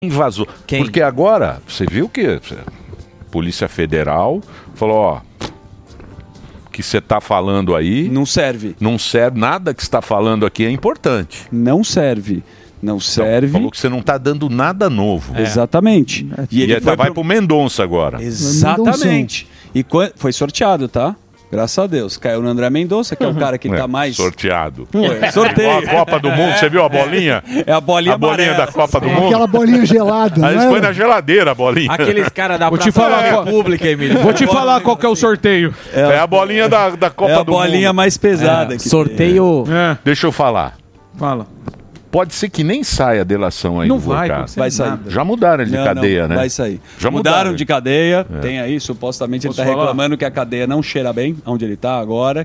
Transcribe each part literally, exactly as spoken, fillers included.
Vazou. Quem? Porque agora, você viu que a Polícia Federal falou, ó, o que você está falando aí... Não serve. Não serve, nada que você está falando aqui é importante. Não serve. Não serve. Então, falou que você não está dando nada novo. É. Exatamente. É. E, e ele foi vai pro... pro Mendonça agora. Exatamente. E foi sorteado, tá? Graças a Deus. Caiu no André Mendonça, que é o cara que é, tá mais... Sorteado. Foi. Sorteio. A Copa do Mundo, você viu a bolinha? É a bolinha A bolinha amarela. da Copa do Mundo. Aquela bolinha gelada, Aí né? foi na geladeira a bolinha. Aqueles caras da Vou te Praça falar da qual- República, Emílio. Vou te falar qual que é o sorteio. É, é a bolinha da, da Copa é a do bolinha Mundo. mais pesada. É, que sorteio... É. Deixa eu falar. Fala. Pode ser que nem saia a delação aí Não do vai, Vorkado. não sei Vai sair. nada. Já mudaram ele de Não, cadeia, não, né? Vai sair. Já mudaram, mudaram. de cadeia, tem aí, supostamente Posso ele tá falar? reclamando que a cadeia não cheira bem, onde ele tá agora.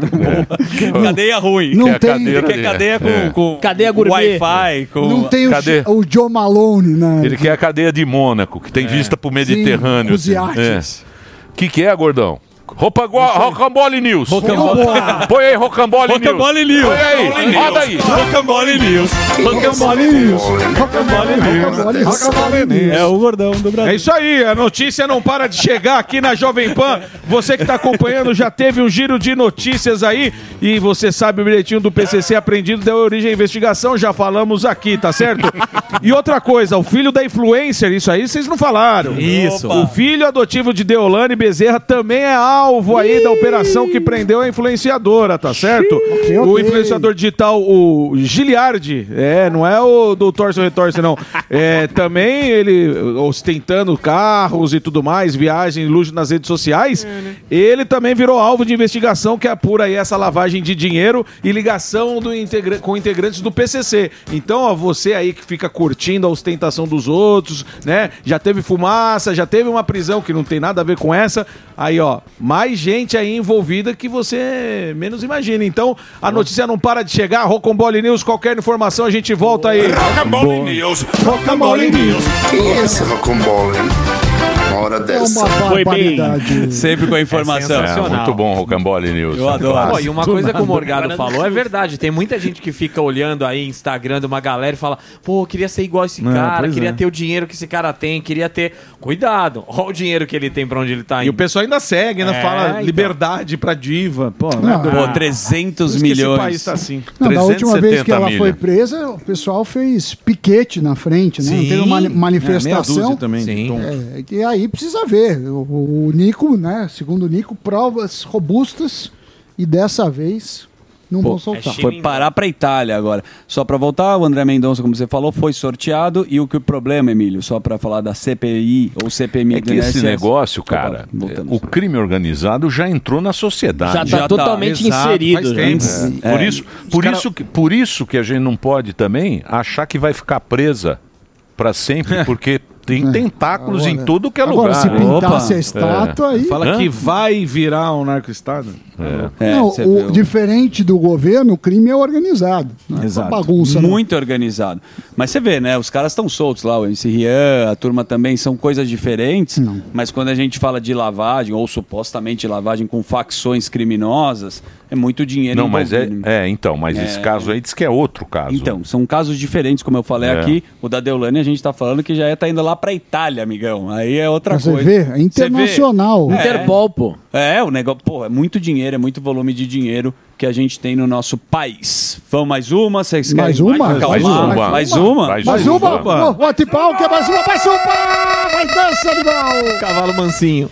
Cadeia ruim. Não Que é a tem- cadeira Ele quer dele. cadeia com, É. com Cadeia gourmet. Wi-Fi, com... Não tem o, Cadê? o Joe Malone, né? Ele quer a cadeia de Mônaco, que tem vista pro Mediterrâneo. com os assim. iates. O que, que é, gordão? Roupa Rocambole News. Rocambole. Põe aí Rocambole News. Rocambole News. Põe aí, roda aí. Rocambole News. Rocambole News. Rocambole News. Rocambole News. É o gordão do Brasil. É isso aí, a notícia não para de chegar aqui na Jovem Pan. Você que está acompanhando já teve um giro de notícias aí e você sabe o bilhetinho do P C C apreendido deu origem à investigação, já falamos aqui, tá certo? E outra coisa, o filho da influencer, isso aí vocês não falaram. Isso. O filho adotivo de Deolane Bezerra também é alvo aí da operação que prendeu a influenciadora, tá certo? Ok, O ok. influenciador digital, o Giliardi, é, não é o do Torce ou Retorce, não. É, também ele ostentando carros e tudo mais, viagem, luxo nas redes sociais, ele também virou alvo de investigação que apura aí essa lavagem de dinheiro e ligação do integra- com integrantes do P C C. Então, ó, você aí que fica curtindo a ostentação dos outros, né? Já teve fumaça, já teve uma prisão que não tem nada a ver com essa. Aí, ó, mais gente aí envolvida que você menos imagina. Então, a notícia não para de chegar. Rocambole News, qualquer informação, a gente volta aí. Rocambole News. Rocambole News. Quem é esse Rocambole? Uma hora É dessa. uma barbaridade. Sempre com a informação. É, muito bom, Rocambole News. Eu adoro. Pô, e uma coisa que o Morgado falou é verdade. Tem muita gente que fica olhando aí Instagram de uma galera e fala: pô, eu queria ser igual esse É, cara, pois queria é. ter o dinheiro que esse cara tem, queria ter. Cuidado, olha o dinheiro que ele tem pra onde ele tá E o indo. pessoal ainda segue, ainda É, fala então. liberdade pra diva. Pô, Não, né? Pô, trezentos Por isso que esse milhões. país tá assim. Não, da última vez que ela milha. foi presa, o pessoal fez piquete na frente, né? Sim. Teve uma É, meia manifestação. dúzia também. Sim. Tom. É, e aí precisa ver. O, o Nico, né? Segundo o Nico, provas robustas e dessa vez não vão soltar. é Foi parar pra Itália agora. Só pra voltar, o André Mendonça, como você falou, foi sorteado. E o que o problema, Emílio, só pra falar da C P I ou C P M I É do que I N S S. esse negócio, cara, Opa, voltamos. o crime organizado já entrou na sociedade. Já tá Já tá, totalmente exato, faz inserido. tempo. né? É. Por, isso, por, cara- isso que, por isso que a gente não pode também achar que vai ficar presa para sempre, porque tem tentáculos Agora- em todo que é Agora, lugar. se né? pintasse Opa. a estátua, aí... Fala Hã? que vai virar um narco-estado. É, não, você o- viu. diferente do governo, o crime é organizado. Não é Exato. uma bagunça. não. Muito organizado. Mas você vê, né? Os caras estão soltos lá, o M C Rian, a turma também, são coisas diferentes. Não. Mas quando a gente fala de lavagem, ou supostamente lavagem com facções criminosas, é muito dinheiro Não, mas é, envolvido. é, então, mas esse caso aí diz que é outro caso. Então, são casos diferentes, como eu falei É. aqui. O da Deolane a gente tá falando que já é tá indo lá pra Itália, amigão. Aí é outra Pra você coisa. ver, é Você vê? internacional. É. Interpol, pô. É, o negócio, pô, é muito dinheiro, é muito volume de dinheiro que a gente tem no nosso país. Vamos mais uma? Vocês querem Mais uma? calmar? Mais uma. Mais uma? Mais Mais uma. uma! O Atipau, que é mais uma, mais uma! Vai dança, animal! Cavalo mansinho.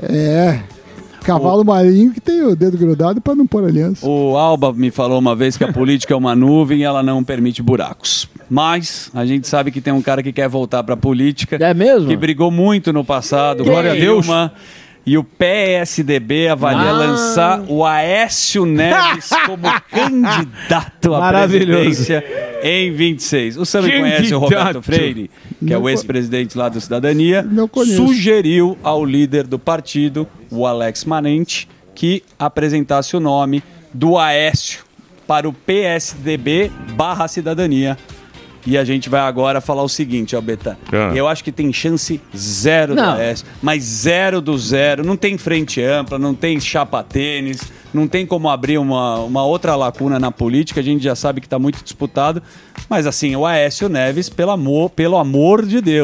É, cavalo marinho que tem o dedo grudado pra não pôr aliança. O Alba me falou uma vez que a política é uma nuvem e ela não permite buracos. Mas a gente sabe que tem um cara que quer voltar pra política. É mesmo? Que brigou muito no passado. Glória a Deus. Dilma. E o P S D B avalia Ah. lançar o Aécio Neves como candidato à Maravilhoso. presidência em vinte e seis. O Sami conhece o Candidato. Roberto Freire, que é Não o co- ex-presidente lá do Cidadania. Não conheço. Sugeriu ao líder do partido, o Alex Manente, que apresentasse o nome do Aécio para o P S D B barra Cidadania. E a gente vai agora falar o seguinte, ó, Betã. Ah. Eu acho que tem chance zero Não. do Aécio, mas zero do zero. Não tem frente ampla, não tem chapa tênis, não tem como abrir uma, uma outra lacuna na política. A gente já sabe que está muito disputado. Mas assim, o Aécio Neves, pelo amor, pelo amor de Deus.